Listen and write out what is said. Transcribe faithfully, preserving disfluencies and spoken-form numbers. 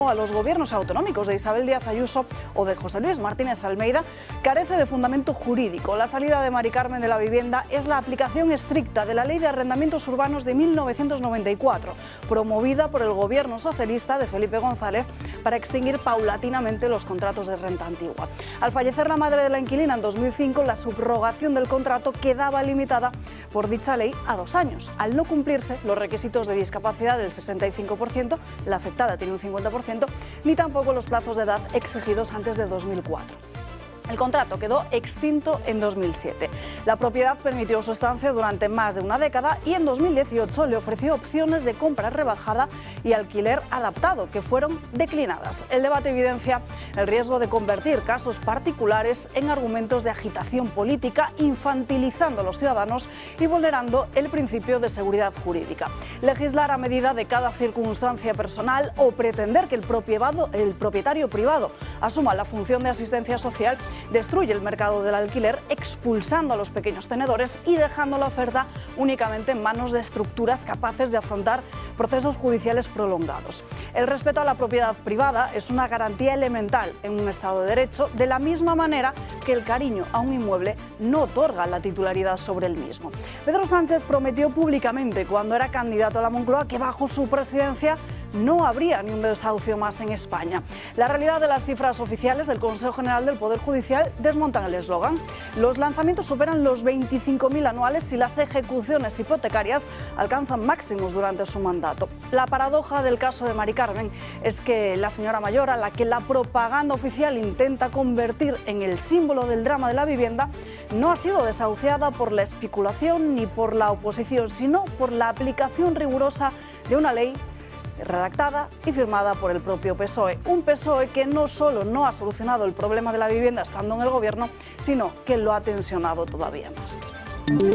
a los gobiernos autonómicos de Isabel Díaz Ayuso o de José Luis Martínez Almeida carece de fundamento jurídico. La salida de Mari Carmen de la vivienda es la aplicación estricta de la Ley de Arrendamientos Urbanos de mil novecientos noventa y cuatro, promovida por el gobierno socialista de Felipe González para extinguir paulatinamente los contratos de renta antigua. Al fallecer la madre de la inquilina en dos mil cinco, la subrogación del contrato quedaba limitada por dicha ley a dos años. Al no cumplirse los requisitos de discapacidad del sesenta y cinco por ciento, la afectada tiene un cincuenta por ciento, ni tampoco los plazos de edad exigidos antes de dos mil cuatro. El contrato quedó extinto en dos mil siete. La propiedad permitió su estancia durante más de una década y en dos mil dieciocho le ofreció opciones de compra rebajada y alquiler adaptado, que fueron declinadas. El debate evidencia el riesgo de convertir casos particulares en argumentos de agitación política, infantilizando a los ciudadanos y vulnerando el principio de seguridad jurídica. Legislar a medida de cada circunstancia personal o pretender que el propietario privado asuma la función de asistencia social destruye el mercado del alquiler, expulsando a los pequeños tenedores y dejando la oferta únicamente en manos de estructuras capaces de afrontar procesos judiciales prolongados. El respeto a la propiedad privada es una garantía elemental en un Estado de Derecho, de la misma manera que el cariño a un inmueble no otorga la titularidad sobre el mismo. Pedro Sánchez prometió públicamente cuando era candidato a la Moncloa que bajo su presidencia no habría ni un desahucio más en España. La realidad de las cifras oficiales del Consejo General del Poder Judicial desmontan el eslogan. Los lanzamientos superan los veinticinco mil anuales y las ejecuciones hipotecarias alcanzan máximos durante su mandato. La paradoja del caso de Mari Carmen es que la señora mayor, a la que la propaganda oficial intenta convertir en el símbolo del drama de la vivienda, no ha sido desahuciada por la especulación ni por la oposición, sino por la aplicación rigurosa de una ley redactada y firmada por el propio P S O E. Un P S O E que no solo no ha solucionado el problema de la vivienda estando en el gobierno, sino que lo ha tensionado todavía más.